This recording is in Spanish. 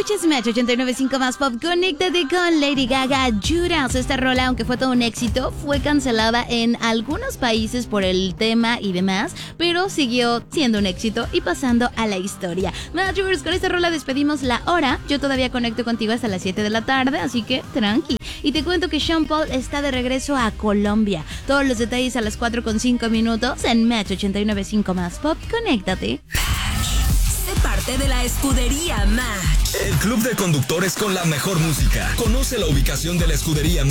Escuchas Match 89.5 más pop. Conéctate con Lady Gaga. Judas. Esta rola, aunque fue todo un éxito, fue cancelada en algunos países por el tema y demás, pero siguió siendo un éxito y pasando a la historia. Matchers, con esta rola despedimos la hora. Yo todavía conecto contigo hasta las 7 de la tarde, así que tranqui. Y te cuento que Sean Paul está de regreso a Colombia. Todos los detalles a las 4:05 en Match 89.5 más pop. Conéctate. Sé parte de la escudería Match. El club de conductores con la mejor música. Conoce la ubicación de la escudería Match